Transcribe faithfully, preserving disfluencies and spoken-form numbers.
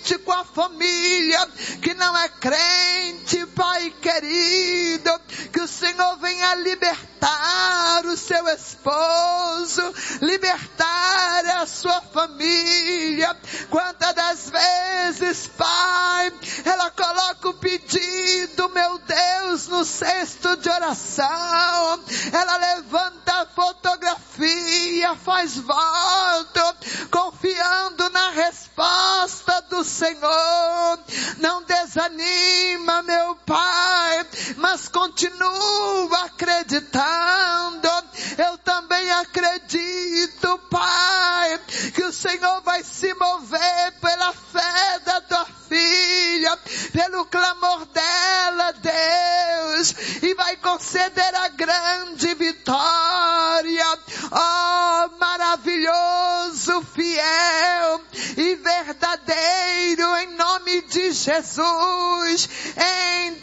crente, com a família que não é crente, Pai querido, que o Senhor venha libertar o seu esposo, libertar a sua família. Quantas das vezes, Pai, ela coloca o pedido, meu Deus, no cesto de oração, ela levanta a fotografia, faz voto, confiando na resposta do Senhor. Não desanima, meu Pai, mas continua acreditando. Eu também acredito, Pai, que o Senhor vai se mover pela fé da tua filha, pelo clamor dela, Deus, e vai conceder a grande vitória. Oh, maravilhoso, fiel e verdadeiro, em nome de Jesus, em